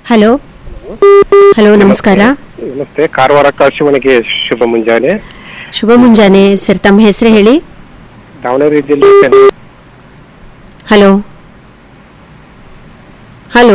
Hello hello, ನಮಸ್ಕಾರ. ನಮಸ್ತೆ. ಕಾರವಾರ ಆಕಾಶವಾಣಿಗೆ ಶುಭ ಮುಂಜಾನೆ. ಶುಭ ಮುಂಜಾನೆ ಸರ್, ತಮ್ಮ ಹೆಸರು ಹೇಳಿ. ದಾವಣಗೆರೆ ಜಿಲ್ಲೆ ಹಲೋ ಹಲೋ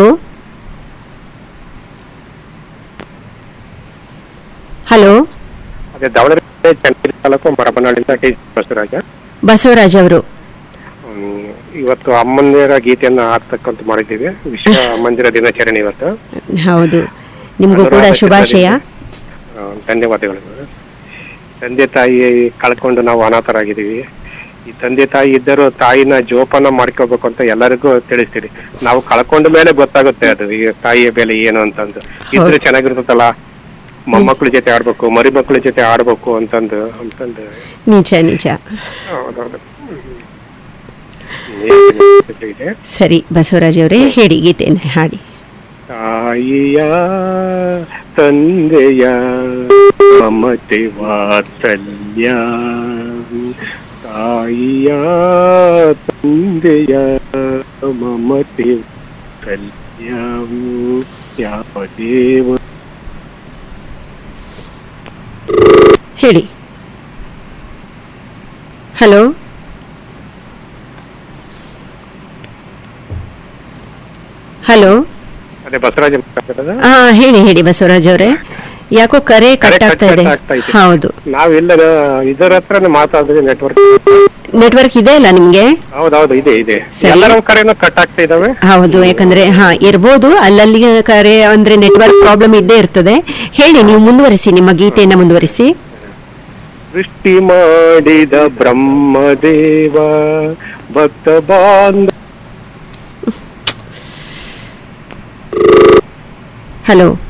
ಹಲೋ ಅದೇ ದಾವಣಗೆರೆ ಚನ್ನಗಿರಿ ತಾಲೂಕು ಮರಬನಹಳ್ಳಿಯಿಂದ ಟಿ ಬಸವರಾಜ. ಬಸವರಾಜ್ ಅವರು. ಇವತ್ತು ಅಮ್ಮಂದಿರ ಗೀತೆಯನ್ನ ಹಾಡ್ತಕ್ಕಂತ ಮಾಡಿದ್ದೀವಿ. ವಿಶ್ವ ಅಮ್ಮಂದಿರ ದಿನಾಚರಣೆ ಇವತ್ತು. ಹೌದು, ನಿಮಗೂ ಕೂಡ ಶುಭಾಶಯ. ಧನ್ಯವಾದಗಳು. ತಂದೆ ತಾಯಿ ಕಳ್ಕೊಂಡು ನಾವು ಅನಾಥರಾಗಿದ್ದೀವಿ. ಈ ತಂದೆ ತಾಯಿ ಇದ್ದರೂ ತಾಯಿನ ಜೋಪಾನ ಮಾಡ್ಕೋಬೇಕು ಅಂತ ಎಲ್ಲರಿಗೂ ತಿಳಿಸ್ತೀರಿ. ನಾವು ಕಳ್ಕೊಂಡ ಮೇಲೆ ಗೊತ್ತಾಗುತ್ತೆ ಅದು ಈ ತಾಯಿಯ ಬೆಲೆ ಏನು ಅಂತಂದು. ಇದ್ರೆ ಚೆನ್ನಾಗಿರ್ತದಲ್ಲ, ಮೊಮ್ಮಕ್ಕಳ ಜೊತೆ ಆಡ್ಬೇಕು, ಮರಿ ಮಕ್ಕಳ ಜೊತೆ ಆಡ್ಬೇಕು ಅಂತಂದು ನಿಜ ನಿಜ. ಹೌದೌದು. ಸರಿ ಬಸವರಾಜ್ ಅವರೇ, ಹೇಳಿ ಗೀತೆಯನ್ನು ಹಾಡಿ. ತಾಯಿಯ ತಂದೆಯ ಮಮತೆ ವಾತ್ಸಲ್ಯ, ತಾಯಿಯ ತಂದೆಯ ಮಮತೆ ವಾತ್ಸಲ್ಯ ಯಾವ ದೇವ. ಹೇಳಿ. Hello hello. ಅದೇ ಬಸವರಾಜ್. ಹಾ, ಹೇಳಿ ಹೇಳಿ ಬಸವರಾಜ್ ಅವರೇ. ಯಾಕೋ ಕರೆ ಕಟ್ ಆಗ್ತಾ ಇದೆ. ಹೌದು, ನಾವೆಲ್ಲ ಇದರ ಹತ್ರನೇ ಮಾತಾಡಿದ್ರೆ ನೆಟ್ವರ್ಕ್ ಇದೆ ಅಲ್ಲ ನಿಮ್ಗೆ? ಹೌದೌದು, ಇದೆ ಇದೆ. ಎಲ್ಲರ ಕರೆನೂ ಕಟ್ ಆಗ್ತಾ ಇದಾವೆ. ಹೌದು, ಯಾಕಂದ್ರೆ ಇರ್ಬೋದು, ಅಲ್ಲಲ್ಲಿ ಕರೆ ಅಂದ್ರೆ ನೆಟ್ವರ್ಕ್ ಪ್ರಾಬ್ಲಮ್ ಇದ್ದೇ ಇರ್ತದೆ. ಹೇಳಿ, ನೀವು ಮುಂದುವರಿಸಿ, ನಿಮ್ಮ ಗೀತೆಯನ್ನ ಮುಂದುವರಿಸಿ. ಸೃಷ್ಟಿ ಮಾಡಿದ ಬ್ರಹ್ಮದೇವ ಭಕ್ತ ಬಾಂಧ. ಹಲೋ